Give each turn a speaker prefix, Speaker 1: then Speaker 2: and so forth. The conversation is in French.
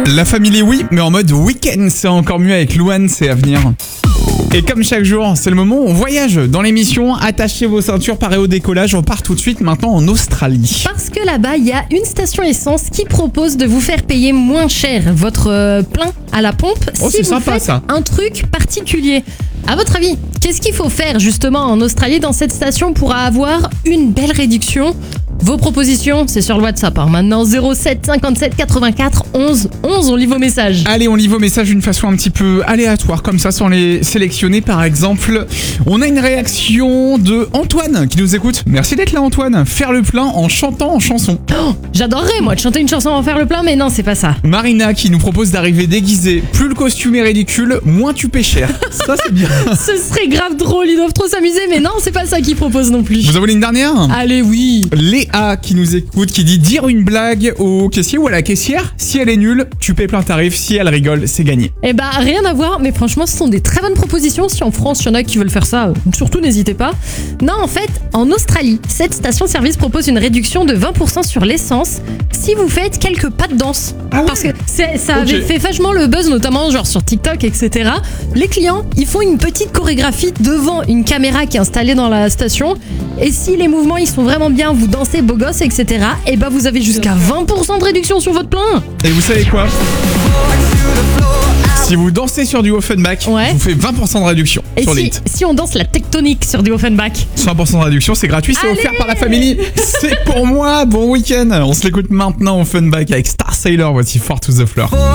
Speaker 1: La famille, oui, mais en mode week-end, c'est encore mieux avec Louane, c'est à venir. Et comme chaque jour, c'est le moment où on voyage dans l'émission. Attachez vos ceintures, parez au décollage. On part tout de suite maintenant en Australie.
Speaker 2: Parce que là-bas, il y a une station essence qui propose de vous faire payer moins cher votre plein à la pompe
Speaker 1: Oh,
Speaker 2: si
Speaker 1: c'est
Speaker 2: vous
Speaker 1: sympa,
Speaker 2: faites
Speaker 1: ça.
Speaker 2: un truc particulier. À votre avis, qu'est-ce qu'il faut faire justement en Australie dans cette station pour avoir une belle réduction ? Vos propositions, c'est sur le WhatsApp. Maintenant, 07 57 84 11 11, on lit vos messages.
Speaker 1: Allez, on lit vos messages d'une façon un petit peu aléatoire, comme ça, sans les sélectionner. Par exemple, on a une réaction de Antoine qui nous écoute. Merci d'être là, Antoine. Faire le plein en chantant en chanson.
Speaker 2: Oh, j'adorerais, moi, de chanter une chanson en faire le plein, mais non, c'est pas ça.
Speaker 1: Marina qui nous propose d'arriver déguisée. Plus le costume est ridicule, moins tu paies cher. Ça, c'est bien.
Speaker 2: Ce serait grave drôle, ils doivent trop s'amuser, mais non, c'est pas ça qu'ils proposent non plus.
Speaker 1: Vous en voulez une dernière ?
Speaker 2: Allez, oui.
Speaker 1: Léa qui nous écoute, qui dit dire une blague au caissier ou à la caissière. Si elle est nulle, tu paies plein tarif. Si elle rigole, c'est gagné.
Speaker 2: Eh bah, rien à voir, mais franchement, ce sont des très bonnes propositions. Si en France, il y en a qui veulent faire ça, surtout n'hésitez pas. Non, en fait, en Australie, cette station-service propose une réduction de 20% sur l'essence si vous faites quelques pas de danse.
Speaker 1: Ah ouais.
Speaker 2: Parce que ça avait
Speaker 1: Ok.
Speaker 2: fait vachement le buzz, notamment genre sur TikTok, etc. Les clients, ils font une petite chorégraphie devant une caméra qui est installée dans la station. Et si les mouvements, ils sont vraiment bien, vous dansez beau gosse, etc. Et bah, vous avez jusqu'à 20% de réduction sur votre plein.
Speaker 1: Et vous savez quoi ? Si vous dansez sur du Offenbach,
Speaker 2: Ouais.
Speaker 1: je vous fais 20% de réduction
Speaker 2: Et
Speaker 1: sur les hits.
Speaker 2: si on danse la tectonique sur du Offenbach?
Speaker 1: 100% de réduction, c'est gratuit, c'est
Speaker 2: Allez.
Speaker 1: offert par la famille. C'est pour moi, bon week-end. On se l'écoute maintenant Offenbach avec Star Sailor, voici Fort to the Floor.